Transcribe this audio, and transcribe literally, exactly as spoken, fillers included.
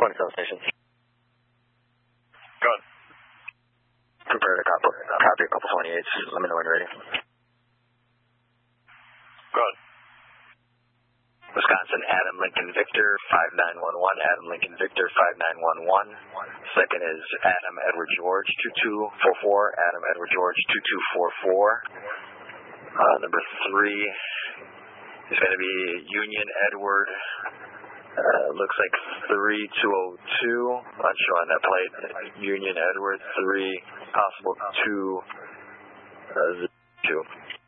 twenty-seven station. Go ahead. Prepare to copy, copy a couple twenty-eights. Let me know when you're ready. Go ahead. Wisconsin, Adam Lincoln Victor, five nine one one, Adam Lincoln Victor, five nine one one. Second is Adam Edward George, two two four four, Adam Edward George, two two four four. Uh, number three is going to be Union Edward, uh, looks like three two oh two, not showing that plate. Union Edward, three, possible two, uh, two.